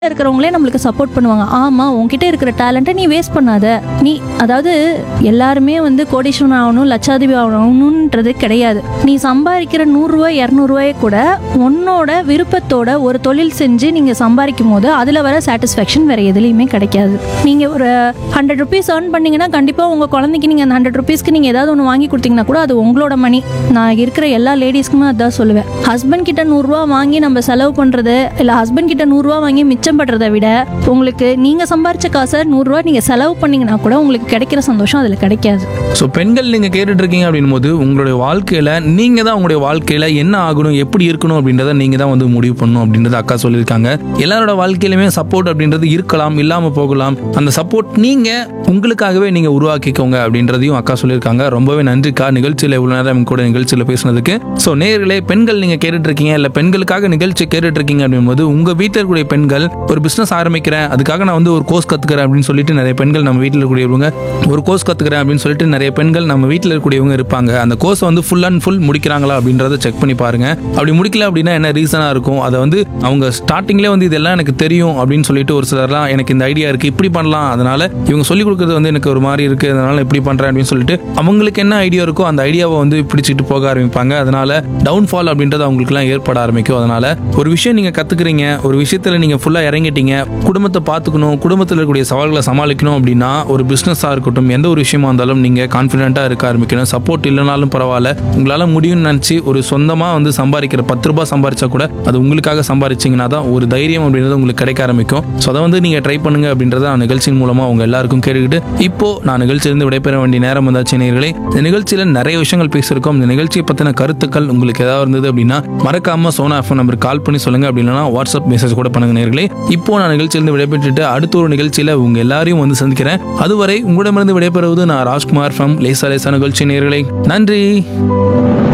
இருக்கிறவங்களே நம்மளுக்கு சப்போர்ட் பண்ணுவாங்க. ஆமா, உன்கிட்ட இருக்கிற டேலண்ட்டை நீ வேஸ்ட் பண்ணாத. நீ அதாவது எல்லாருமே கோடீஸ்வரன் ஆகணும், லட்சாதிபதி ஆகணும்ன்றது கிடையாது. நீ சம்பாதிக்கிற 100 ரூபாய் 200 ரூபாயை கூட உன்னோட விருப்பத்தோட ஒரு தொழில் செஞ்சு நீங்க சம்பாதிக்கும் போது அதுல வர சாட்டிஸ்ஃபேக்ஷன் வேற எதுலையுமே கிடைக்காது. நீங்க ஒரு 100 ருபீஸ் ஏர்ன் பண்ணீங்கன்னா கண்டிப்பா உங்க குழந்தைக்கு நீங்க அந்த 100 ருபீஸ்க்கு நீங்க ஏதாவது ஒன்று வாங்கி கொடுத்தீங்கன்னா கூட அது உங்களோட மணி. நான் இருக்கிற எல்லா லேடிஸ்க்குமே அதான் சொல்லுவேன். ஹஸ்பண்ட் கிட்ட 100 ரூபா வாங்கி நம்ம செலவு பண்றது, இல்ல ஹஸ்பண்ட் கிட்ட 100 ரூபா வாங்கி மிச்சம் பண்றதை விட உங்களுக்கு நீங்க சம்பாரிச்ச காசை 100 ரூபா நீங்க செலவு பண்ணீங்கன்னா கூட உங்களுக்கு கிடைக்கிற சந்தோஷம் அதுல கிடைக்காது. ஸோ பெண்கள் நீங்கள் கேட்டுட்டு இருக்கீங்க அப்படின் போது உங்களுடைய வாழ்க்கையில் நீங்கள் தான் உங்களுடைய வாழ்க்கையில் என்ன ஆகணும், எப்படி இருக்கணும் அப்படின்றத நீங்கள் தான் முடிவு பண்ணணும் அப்படின்றத அக்கா சொல்லியிருக்காங்க. எல்லாரோட வாழ்க்கையிலுமே சப்போர்ட் அப்படின்றது இருக்கலாம், இல்லாமல் போகலாம். அந்த சப்போர்ட் நீங்கள் உங்களுக்காகவே நீங்கள் உருவாக்கிக்கோங்க அப்படின்றதையும் அக்கா சொல்லியிருக்காங்க. ரொம்பவே நன்றிக்கா, நிகழ்ச்சியில் இவ்வளோ நேரம் கூட நிகழ்ச்சியில் பேசுனதுக்கு. ஸோ நேயர்களே, பெண்கள் நீங்கள் கேட்டுட்டு இருக்கீங்க, இல்லை பெண்களுக்காக நிகழ்ச்சி கேட்டுட்டு இருக்கீங்க அப்படின் போது உங்கள் வீட்டில் இருக்கக்கூடிய பெண்கள் ஒரு பிஸ்னஸ் ஆரம்பிக்கிறேன், அதுக்காக நான் ஒரு கோர்ஸ் கற்றுக்கிறேன் அப்படின்னு சொல்லிட்டு நிறைய பெண்கள் நம்ம வீட்டில் இருக்கக்கூடியவங்க ஒரு கோர்ஸ் கற்றுக்கிறேன் அப்படின்னு சொல்லிட்டு நிறைய பெண்கள் நம்ம வீட்டில் இருக்கக்கூடியவங்க இருப்பாங்க. அந்த கோர்ஸை ஃபுல் அண்ட் ஃபுல் முடிக்கிறாங்களா அப்படின்றத செக் பண்ணி பாருங்க. அப்படி முடிக்கல அப்படின்னா என்ன ரீசனாக இருக்கும், அதை அவங்க ஸ்டார்டிங்லேயே இதெல்லாம் எனக்கு தெரியும் அப்படின்னு சொல்லிட்டு ஒரு சிலர்லாம் எனக்கு இந்த ஐடியா இருக்குது, இப்படி பண்ணலாம், அதனால இவங்க சொல்லிக் கொடுக்குறது எனக்கு ஒரு மாதிரி இருக்குது, அதனால இப்படி பண்ணுறேன் அப்படின்னு சொல்லிட்டு அவங்களுக்கு என்ன ஐடியா இருக்கோ அந்த ஐடியாவை பிடிச்சிட்டு போக ஆரம்பிப்பாங்க. அதனால டவுன்ஃபால் அப்படின்றது அவங்களுக்குலாம் ஏற்பட ஆரம்பிக்கும். அதனால ஒரு விஷயம் நீங்கள் கற்றுக்குறீங்க, ஒரு விஷயத்தில் நீங்கள் ஃபுல்லாக இறங்கிட்டீங்க, குடும்பத்தை பார்த்துக்கணும், குடும்பத்தில் இருக்கக்கூடிய சவால்களை சமாளிக்கணும் அப்படின்னா ஒரு பிஸ்னஸாக இருக்கட்டும், எந்த ஒரு விஷயமா இருந்தாலும் நீங்கள் கான்ஃபிடென்ட்டாக இருக்க ஆரம்பிக்கணும். சப்போர்ட் இல்லைனாலும் பரவாயில்ல, உங்களால் முடியும்னு நினச்சி ஒரு சொந்தமாக சம்பாதிக்கிற 10 ரூபாய் சம்பாதிச்சா கூட அது உங்களுக்காக சம்பாதிச்சிங்கன்னா தான் ஒரு தைரியம் அப்படின்றது உங்களுக்கு கிடைக்க ஆரம்பிக்கும். ஸோ அதை நீங்கள் ட்ரை பண்ணுங்க அப்படின்றத நான் நிகழ்ச்சியின் மூலமாக உங்கள் எல்லாருக்கும் கேட்டுக்கிட்டு இப்போ நான் நிகழ்ச்சியிலிருந்து விடைபெற வேண்டிய நேரம் வந்தாச்சு. நேயர்களே, இந்த நிகழ்ச்சியில் நிறைய விஷயங்கள் பேசியிருக்கோம். இந்த நிகழ்ச்சியை பற்றின கருத்துக்கள் உங்களுக்கு ஏதாவது இருந்தது அப்படின்னா மறக்காம சோனா எஃப்எம் நம்பருக்கு கால் பண்ணி சொல்லுங்க. அப்படி இல்லைனா வாட்ஸ்அப் மெசேஜ் கூட பண்ணுங்க. நேயர்களே, இப்போ நான் நிகழ்ச்சியிலிருந்து விடைபெற்றுட்டு அடுத்த ஒரு நிகழ்ச்சியில் உங்க எல்லாரையும் சந்திக்கிறேன். அதுவரை உங்களிடமிருந்து விடைபெறுவது நான் ராஜ்குமார் ஃப்ரம் லேசா லேசா நிகழ்ச்சி. நேயர்களே, நன்றி.